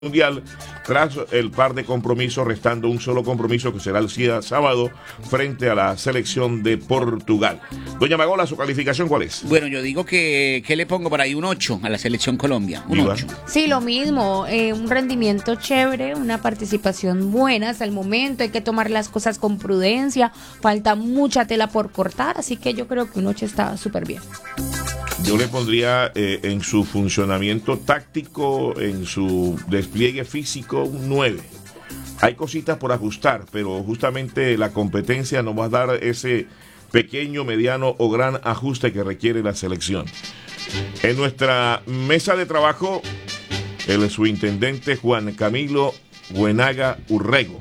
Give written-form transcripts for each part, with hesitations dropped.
Mundial tras el par de compromisos, restando un solo compromiso que será el día sábado frente a la selección de Portugal. Doña Magola, ¿su calificación cuál es? Bueno, yo digo que le pongo por ahí un 8 a la selección Colombia, un Viva. 8. Sí, lo mismo, un rendimiento chévere, una participación buena hasta el momento, hay que tomar las cosas con prudencia, falta mucha tela por cortar, así que yo creo que un 8 está súper bien. Yo le pondría en su funcionamiento táctico, en su despliegue físico, un 9. Hay cositas por ajustar, pero justamente la competencia nos va a dar ese pequeño, mediano o gran ajuste que requiere la selección. En nuestra mesa de trabajo, el subintendente Juan Camilo Buenaga Urrego.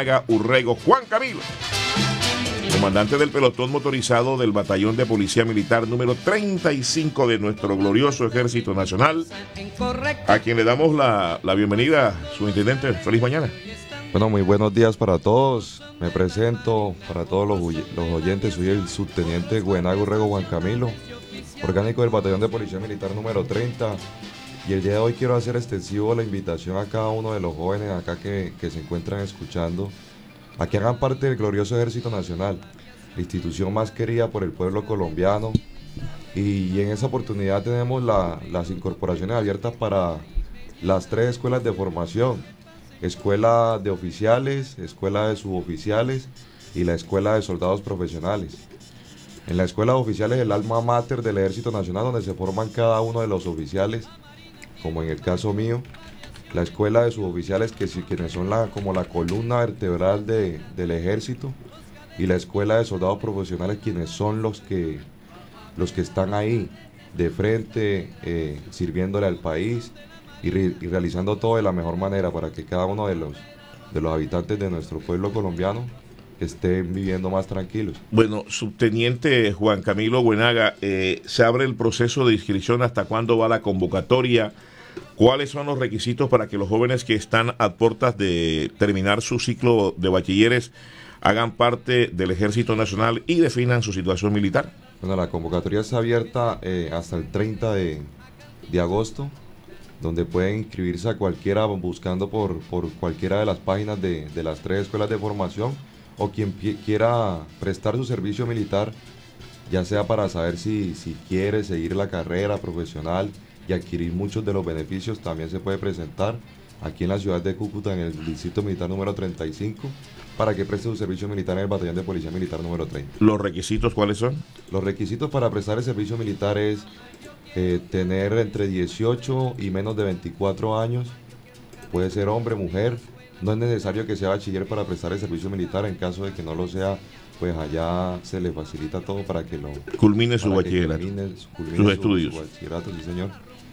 Juan Camilo, comandante del pelotón motorizado del Batallón de Policía Militar número 35 de nuestro glorioso Ejército Nacional, a quien le damos la bienvenida, subintendente. Feliz mañana. Bueno, muy buenos días para todos. Me presento para todos los oyentes. Soy el subteniente Buenaga Urrego Juan Camilo, orgánico del Batallón de Policía Militar número 30. Y el día de hoy quiero hacer extensivo la invitación a cada uno de los jóvenes acá que se encuentran escuchando, a que hagan parte del glorioso Ejército Nacional, la institución más querida por el pueblo colombiano. Y en esa oportunidad tenemos las incorporaciones abiertas para las 3 escuelas de formación: escuela de oficiales, escuela de suboficiales y la escuela de soldados profesionales. En la escuela de oficiales, el alma mater del Ejército Nacional, donde se forman cada uno de los oficiales, como en el caso mío. La escuela de suboficiales, quienes son como la columna vertebral del ejército, y la escuela de soldados profesionales, quienes son los que están ahí de frente, sirviéndole al país y realizando todo de la mejor manera para que cada uno de los habitantes de nuestro pueblo colombiano estén viviendo más tranquilos. Bueno, subteniente Juan Camilo Buenaga, se abre el proceso de inscripción. ¿Hasta cuándo va la convocatoria? ¿Cuáles son los requisitos para que los jóvenes que están a puertas de terminar su ciclo de bachilleres hagan parte del Ejército Nacional y definan su situación militar? Bueno, la convocatoria está abierta hasta el 30 de agosto, donde pueden inscribirse a cualquiera buscando por cualquiera de las páginas de las 3 escuelas de formación, o quien quiera prestar su servicio militar, ya sea para saber si quiere seguir la carrera profesional y adquirir muchos de los beneficios. También se puede presentar aquí en la ciudad de Cúcuta, en el distrito militar número 35, para que preste su servicio militar en el Batallón de Policía Militar número 30. ¿Los requisitos cuáles son? Los requisitos para prestar el servicio militar es tener entre 18 y menos de 24 años, puede ser hombre, mujer. No es necesario que sea bachiller para prestar el servicio militar. En caso de que no lo sea, pues allá se le facilita todo para que lo culmine su bachillerato, sus estudios. Su bachillerato, sí, señor.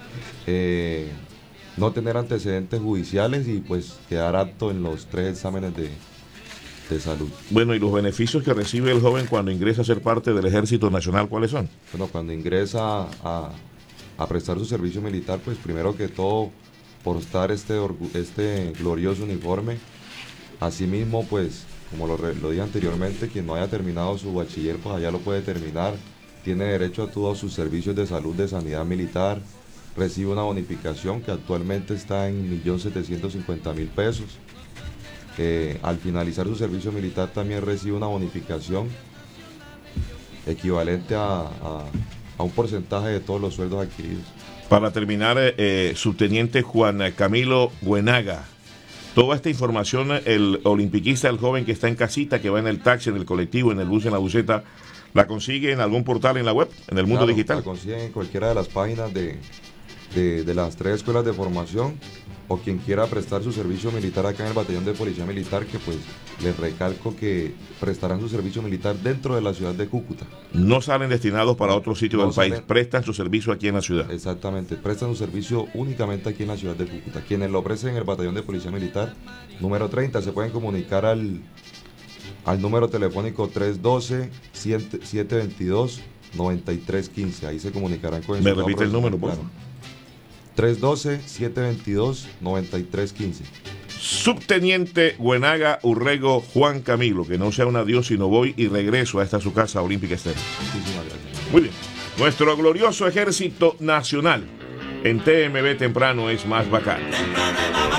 No tener antecedentes judiciales y pues quedar apto en los 3 exámenes de salud. Bueno, ¿y los beneficios que recibe el joven cuando ingresa a ser parte del Ejército Nacional, cuáles son? Bueno, cuando ingresa a prestar su servicio militar, pues primero que todo, portar este glorioso uniforme. Asimismo, pues, como lo dije anteriormente, quien no haya terminado su bachiller, pues allá lo puede terminar. Tiene derecho a todos sus servicios de salud, de sanidad militar. Recibe una bonificación que actualmente está en 1.750.000 pesos. Al finalizar su servicio militar también recibe una bonificación equivalente a un porcentaje de todos los sueldos adquiridos. Para terminar, subteniente Juan Camilo Buenaga, toda esta información, el olimpiquista, el joven que está en casita, que va en el taxi, en el colectivo, en el bus, en la buseta, ¿la consigue en algún portal en la web, en el mundo digital? La consiguen en cualquiera de las páginas de las 3 escuelas de formación, o quien quiera prestar su servicio militar acá en el Batallón de Policía Militar, que pues les recalco que prestarán su servicio militar dentro de la ciudad de Cúcuta. No salen destinados para otro sitio del país, prestan su servicio aquí en la ciudad. Exactamente, prestan su servicio únicamente aquí en la ciudad de Cúcuta. Quienes lo ofrecen en el Batallón de Policía Militar número 30 se pueden comunicar al número telefónico 312-722-9315. Ahí se comunicarán con el... ¿Me repite el número, por favor? 312-722-9315. Subteniente Buenaga Urrego Juan Camilo, que no sea un adiós, sino voy y regreso a su casa olímpica externa. Muchísimas gracias. Muy bien. Nuestro glorioso Ejército Nacional en TMB temprano es más bacán.